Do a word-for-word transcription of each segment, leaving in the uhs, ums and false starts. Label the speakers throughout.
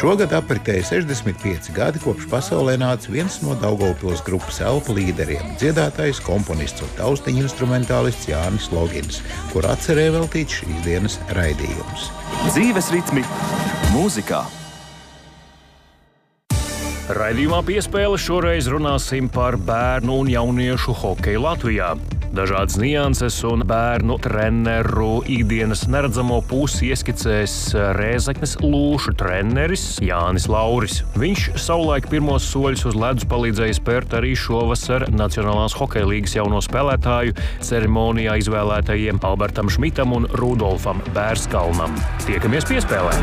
Speaker 1: Šogad apritēja sešdesmit pieci gadi, kopš pasaulē nāca viens no Daugavpils grupas Elpa līderiem - dziedātājs, komponists un taustiņu instrumentālists Jānis Logins, kur atcerē veltīts šīs dienas raidījums.
Speaker 2: Dzīves ritmi mūzikā.
Speaker 3: Raidījumā Piespēle šoreiz runāsim par bērnu un jauniešu hokeju Latvijā. Dažādas nianses un bērnu treneru ikdienas neredzamo pusi ieskicēs Rēzeknes Lūšu treneris Jānis Lauris. Viņš savulaik pirmos soļus uz ledus palīdzēja spērt arī šovasar Nacionālās hokeja līgas jauno spēlētāju ceremonijā izvēlētajiem Albertam Šmitam un Rudolfam Bērskalnam. Tiekamies Piespēlē!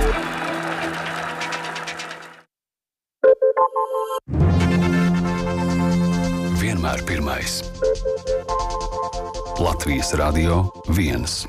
Speaker 2: Vienmēr pirmais. Latvijas Radio viens.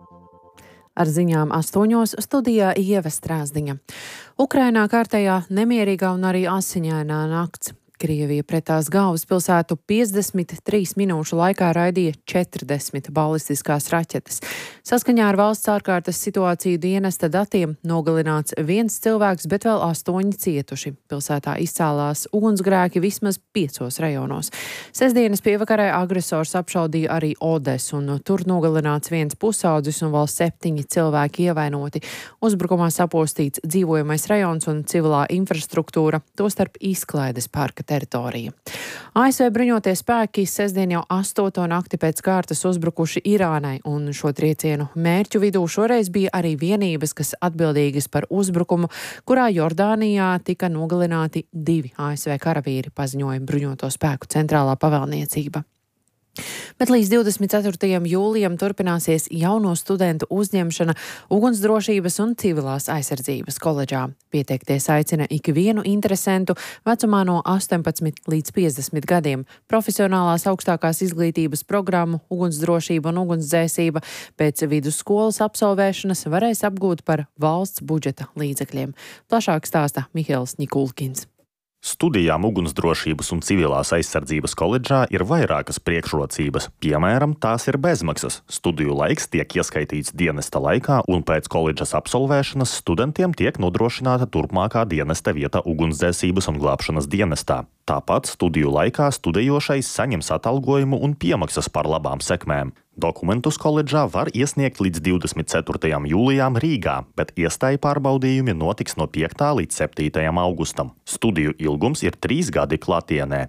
Speaker 4: Ar ziņām astoņos studijā Ieva Strāzdiņa. Ukrainā kārtējā nemierīgā un arī asiņainā nakts. Krievija pret tās galvaspilsētu piecdesmit trīs minūšu laikā raidīja četrdesmit balistiskās raķetes. Saskaņā ar valsts ārkārtas situāciju dienesta datiem nogalināts viens cilvēks, bet vēl astoņi cietuši. Pilsētā izcēlās ugunsgrēki vismaz piecos rajonos. Sestdienas pievakarē agresors apšaudīja arī Odesu, un tur nogalināts viens pusaudzis un vēl septiņi cilvēki ievainoti. Uzbrukumā sapostīts dzīvojamais rajons un civilā infrastruktūra, tostarp izklaides parka teritorija. A S V bruņotie spēki sestdien jau astoto nakti pēc kārtas uzbrukuši Irānai, un šo triecienu mērķu vidū šoreiz bija arī vienības, kas atbildīgas par uzbrukumu, kurā Jordānijā tika nogalināti divi A S V karavīri, paziņoja bruņoto spēku centrālā pavēlniecība. Bet līdz divdesmit ceturtajam jūlijam turpināsies jauno studentu uzņemšana ugunsdrošības un civilās aizsardzības koledžā. Pieteikties aicina ikvienu interesentu vecumā no astoņpadsmit līdz piecdesmit gadiem. Profesionālās augstākās izglītības programmu ugunsdrošība un ugunsdzēsība pēc vidusskolas absolvēšanas varēs apgūt par valsts budžeta līdzekļiem. Plašāk stāsta Mihails Nikulkins.
Speaker 5: Studijām ugunsdrošības un civilās aizsardzības koledžā ir vairākas priekšrocības. Piemēram, tās ir bezmaksas. Studiju laiks tiek ieskaitīts dienesta laikā, un pēc koledžas absolvēšanas studentiem tiek nodrošināta turpmākā dienesta vieta ugunsdzēsības un glābšanas dienestā. Tāpat studiju laikā studējošais saņems atalgojumu un piemaksas par labām sekmēm. Dokumentus koledžā var iesniegt līdz divdesmit ceturtajam jūlijam Rīgā, bet iestāju pārbaudījumi notiks no piektā līdz septītajam augustam. Studiju ilgums ir trīs gadi klātienē.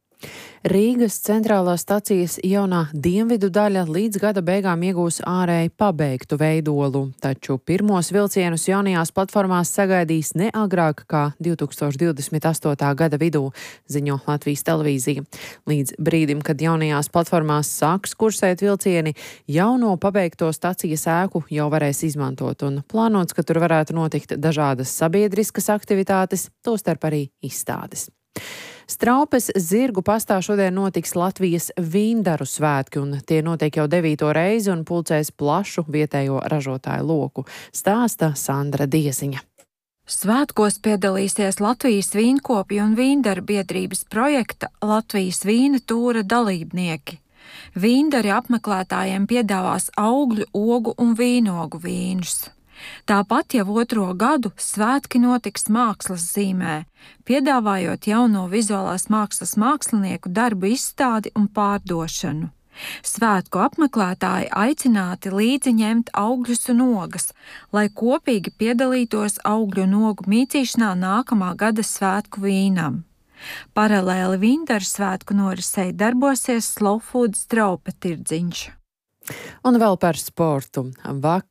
Speaker 4: Rīgas centrālās stacijas jaunā dienvidu daļa līdz gada beigām iegūs ārēji pabeigtu veidolu, taču pirmos vilcienus jaunajās platformās sagaidīs ne agrāk kā divi tūkstoši divdesmit astotā gada vidū, ziņo Latvijas televīzija. Līdz brīdim, kad jaunajās platformās sāks kursēt vilcieni, jauno pabeigto stacijas ēku jau varēs izmantot, un plānots, ka tur varētu notikt dažādas sabiedriskas aktivitātes, tostarp arī izstādes. Straupes zirgu pastā šodien notiks Latvijas vīndaru svētki, un tie notiek jau devīto reizi un pulcēs plašu vietējo ražotāju loku, stāsta Sandra Diesiņa.
Speaker 6: Svētkos piedalīsies Latvijas vīnkopju un vīndaru biedrības projekta Latvijas vīna tūra dalībnieki. Vīndari apmeklētājiem piedāvās augļu, ogu un vīnogu vīnus. Tāpat jau otro gadu svētki notiks mākslas zīmē, piedāvājot jauno vizuālās mākslas mākslinieku darbu izstādi un pārdošanu. Svētku apmeklētāji aicināti līdzi ņemt augļus un ogas, lai kopīgi piedalītos augļu un ogu mīcīšanā nākamā gada svētku vīnam. Paralēli vīndaru svētku norisei darbosies Slow Food Straupe tirdziņš.
Speaker 4: Un vēl par sportu. Vakar